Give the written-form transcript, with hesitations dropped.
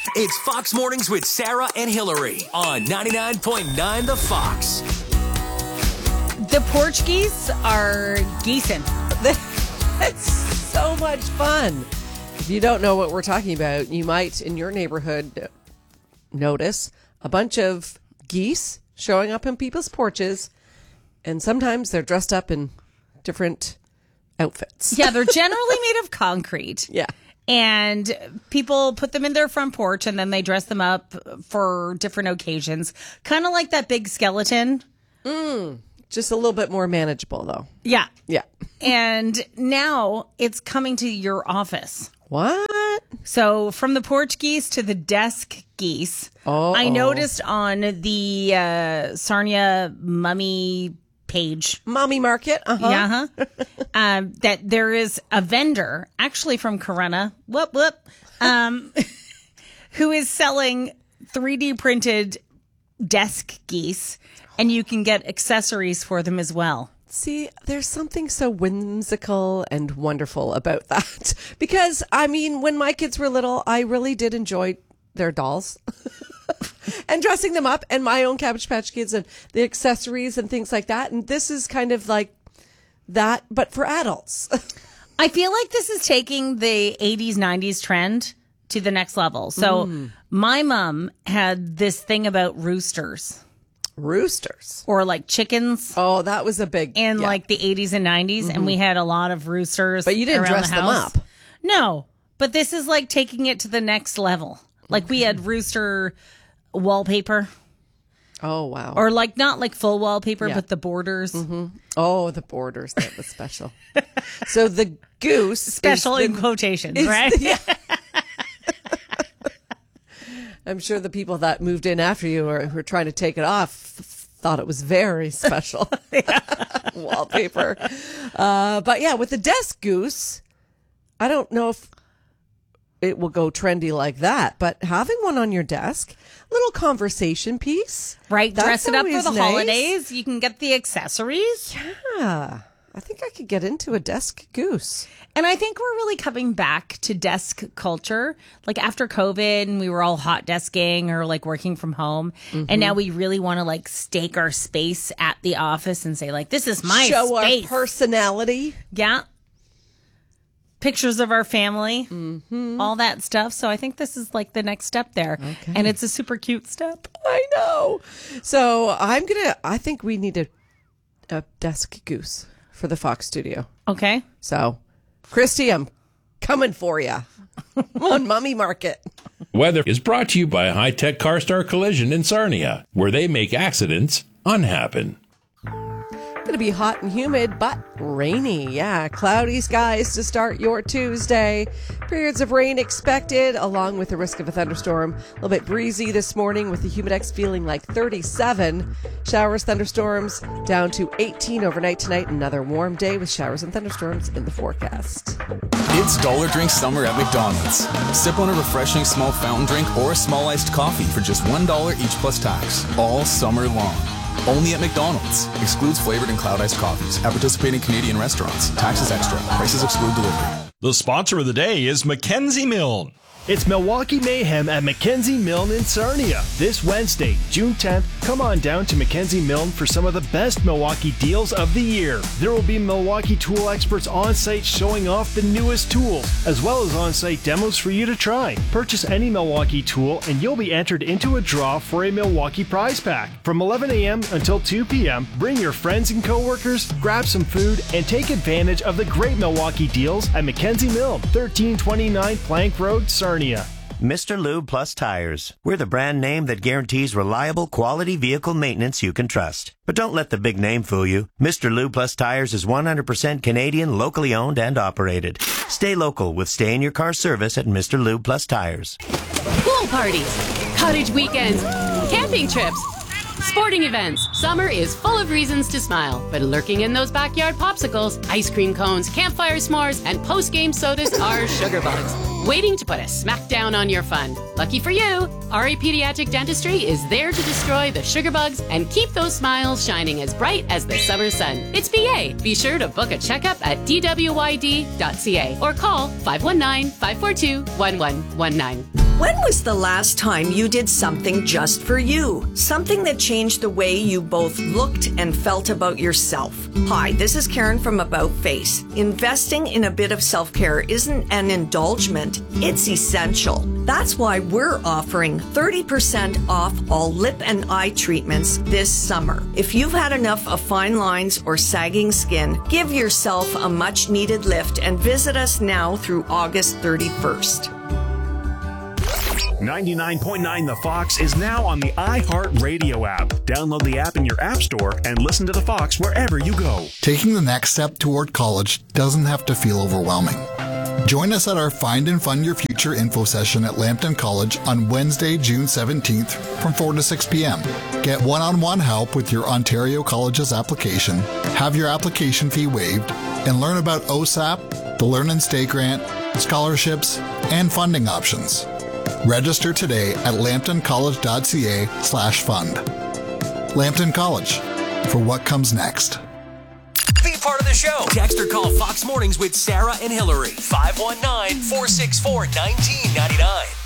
It's Fox Mornings with Sarah and Hillary on 99.9 The Fox. The porch geese are geesing. That's so much fun. If you don't know what we're talking about, you might in your neighborhood notice a bunch of geese showing up on people's porches, and sometimes they're dressed up in different outfits. Yeah, they're generally made of concrete. Yeah. And people put them in their front porch and then they dress them up for different occasions. Kind of like that big skeleton. Just a little bit more manageable, though. Yeah. Yeah. And now it's coming to your office. What? So from the porch geese to the desk geese, I noticed on the Sarnia Mummy page. Mommy Market. Yeah, that there is a vendor, actually from Corunna, who is selling 3D printed desk geese, and you can get accessories for them as well. See, there's something so whimsical and wonderful about that. Because, I mean, when my kids were little, I really did enjoy their dolls and dressing them up, and my own Cabbage Patch Kids and the accessories and things like that. And this is kind of like that, but for adults. I feel like this is taking the 80s, 90s trend to the next level. So my mom had this thing about roosters. Roosters? Or like chickens. Oh, that was a big... In like the 80s and 90s. And we had a lot of roosters. But you didn't around dress the them house. up. No, but this is like taking it to the next level. Like we had rooster wallpaper. Oh, wow. Or like not like full wallpaper, but the borders. Oh, the borders. That was special. So the goose... Special in quotations, right? I'm sure the people that moved in after you or who were trying to take it off thought it was very special. Wallpaper. But yeah, with the desk goose, I don't know if it will go trendy like that, but having one on your desk, little conversation piece. Right. Dress it up for the nice. holidays. You can get the accessories. Yeah. I think I could get into a desk goose. And I think we're really coming back to desk culture. Like after COVID and we were all hot desking or like working from home. And now we really want to like stake our space at the office and say like, this is my Show space. our personality. Yeah. Pictures of our family. All that stuff. So I think this is like the next step there. Okay. And it's a super cute step. I know. So I think we need a desk goose for the Fox studio. Okay. So, Christy, I'm coming for you on Mummy Market. Weather is brought to you by High Tech CarStar Collision in Sarnia, where they make accidents unhappen. Going to be hot and humid, but rainy. Yeah, cloudy skies to start your Tuesday. Periods of rain expected, along with the risk of a thunderstorm. A little bit breezy this morning with the Humidex feeling like 37. Showers, thunderstorms down to 18 overnight tonight. Another warm day with showers and thunderstorms in the forecast. It's Dollar Drink Summer at McDonald's. Sip on a refreshing small fountain drink or a small iced coffee for just $1 each plus tax, all summer long. Only at McDonald's. Excludes flavored and cloud iced coffees at participating Canadian restaurants. Taxes extra. Prices exclude delivery. The sponsor of the day is Mackenzie Milne. It's Milwaukee Mayhem at Mackenzie Milne in Sarnia. This Wednesday, June 10th, come on down to Mackenzie Milne for some of the best Milwaukee deals of the year. There will be Milwaukee tool experts on site showing off the newest tools, as well as on-site demos for you to try. Purchase any Milwaukee tool and you'll be entered into a draw for a Milwaukee prize pack. From 11 a.m. until 2 p.m., bring your friends and coworkers, grab some food, and take advantage of the great Milwaukee deals at Mackenzie Milne, 1329 Plank Road, Sarnia. Mr. Lube Plus Tires. We're the brand name that guarantees reliable, quality vehicle maintenance you can trust. But don't let the big name fool you. Mr. Lube Plus Tires is 100% Canadian, locally owned and operated. Stay local with Stay in Your Car service at Mr. Lube Plus Tires. Pool parties, cottage weekends, camping trips, sporting events. Summer is full of reasons to smile, but lurking in those backyard popsicles, ice cream cones, campfire s'mores, and post-game sodas are sugar bugs. waiting to put a smackdown on your fun. Lucky for you, RA Pediatric Dentistry is there to destroy the sugar bugs and keep those smiles shining as bright as the summer sun. It's BA. Be sure to book a checkup at dwyd.ca or call 519-542-1119. When was the last time you did something just for you? Something that changed the way you both looked and felt about yourself. Hi, this is Karen from About Face. Investing in a bit of self-care isn't an indulgence, it's essential. That's why we're offering 30% off all lip and eye treatments this summer. If you've had enough of fine lines or sagging skin, give yourself a much-needed lift and visit us now through August 31st. 99.9 The Fox is now on the iHeartRadio app. Download the app in your app store and listen to The Fox wherever you go. Taking the next step toward college doesn't have to feel overwhelming. Join us at our Find and Fund Your Future info session at Lambton College on Wednesday, June 17th from 4 to 6 p.m. Get one-on-one help with your Ontario College's application, have your application fee waived, and learn about OSAP, the Learn and Stay Grant, scholarships, and funding options. Register today at lambtoncollege.ca/fund. Lambton College, for what comes next. Be part of the show. Text or call Fox Mornings with Sarah and Hillary. 519-464-1999.